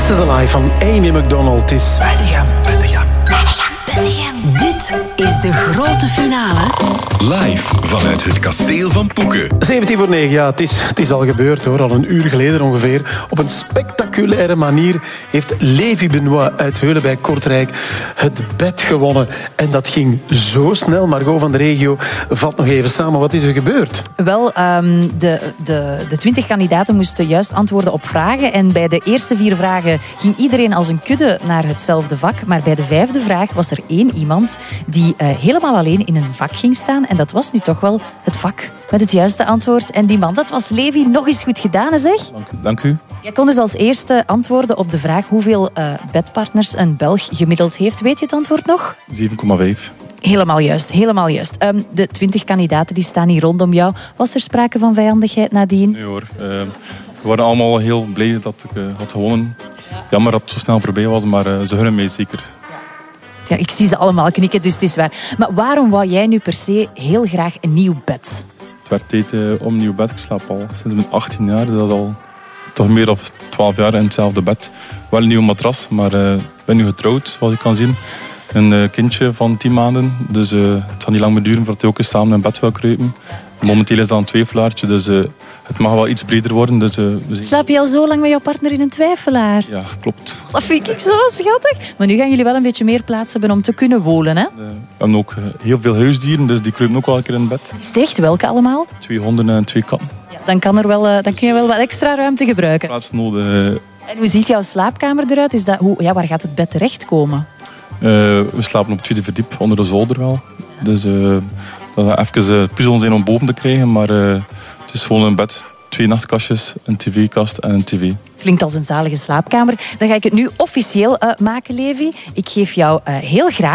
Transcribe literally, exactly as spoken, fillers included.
This is Alive van Amy McDonald. Het is Bellingham, Bellingham. Bellingham. Dit is de grote finale. Live vanuit het kasteel van Poeken. zeventien voor negen, ja, het is, het is al gebeurd hoor. Al een uur geleden ongeveer. Op een spectaculaire manier heeft Levi Benoit uit Heulen bij Kortrijk het bed gewonnen. En dat ging zo snel. Margot van de regio vat nog even samen. Wat is er gebeurd? Wel, um, de, de, de twintig kandidaten moesten juist antwoorden op vragen. En bij de eerste vier vragen ging iedereen als een kudde naar hetzelfde vak. Maar bij de vijfde vraag was er één iemand die uh, helemaal alleen in een vak ging staan. En dat was nu toch wel het vak met het juiste antwoord. En die man, dat was Levi. Nog eens goed gedaan, hè, zeg. Dank, dank u. Jij kon dus als eerste antwoorden op de vraag hoeveel uh, bedpartners een Belg gemiddeld heeft. Weet je het antwoord nog? zeven komma vijf. Helemaal juist, helemaal juist. Um, de twintig kandidaten die staan hier rondom jou. Was er sprake van vijandigheid nadien? Nee hoor. Uh, we waren allemaal heel blij dat ik uh, had gewonnen. Jammer dat het zo snel voorbij was, maar uh, ze gunnen mij zeker. Ja, ik zie ze allemaal knikken, dus het is waar. Maar waarom wou jij nu per se heel graag een nieuw bed? Het werd tijd uh, om een nieuw bed. Ik slaap al sinds mijn achttien jaar. Dat is al toch meer dan twaalf jaar in hetzelfde bed. Wel een nieuw matras, maar uh, ik ben nu getrouwd, zoals je kan zien. Een uh, kindje van tien maanden. Dus uh, het zal niet lang meer duren voordat hij ook eens samen in bed wil kruipen. Momenteel is dat een twijfelaartje, dus uh, het mag wel iets breder worden. Dus, uh, dus Slaap je al zo lang met jouw partner in een twijfelaar? Ja, klopt. Dat vind ik zo schattig. Maar nu gaan jullie wel een beetje meer plaats hebben om te kunnen wonen, hè? Uh, we hebben ook uh, heel veel huisdieren, dus die kruipen ook wel een keer in bed. Is het echt? Welke allemaal? Twee honden en twee katten. Ja, dan, kan er wel, uh, dan kun je wel wat extra ruimte gebruiken. Plaats nodig. Uh, En hoe ziet jouw slaapkamer eruit? Is dat, hoe, ja, waar gaat het bed terechtkomen? Uh, we slapen op het tweede verdiep, onder de zolder wel. Dus uh, dat we even uh, puzzelen zijn om boven te krijgen. Maar uh, het is gewoon een bed, twee nachtkastjes, een tv-kast en een tv. Klinkt als een zalige slaapkamer. Dan ga ik het nu officieel uh, maken, Levi. Ik geef jou uh, heel graag